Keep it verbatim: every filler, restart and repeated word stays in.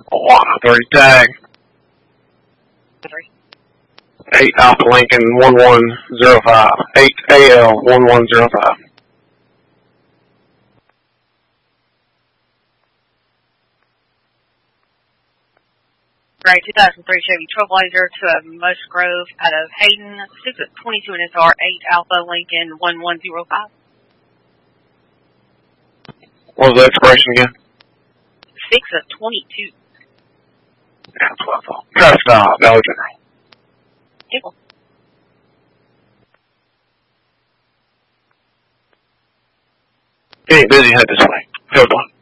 Oh, thirty tag. Three. eight Alpha Lincoln one one zero five. eight A L one one zero five. Right, two thousand three Chevy Trailblazer to a Musgrove out of Hayden, six at twenty-two N S R, eight Alpha Lincoln one one zero five. What was the expiration again? six of twenty-two. That's what I thought. Try to stop, Dollar General. Tickle. He ain't busy, head this way. Field one.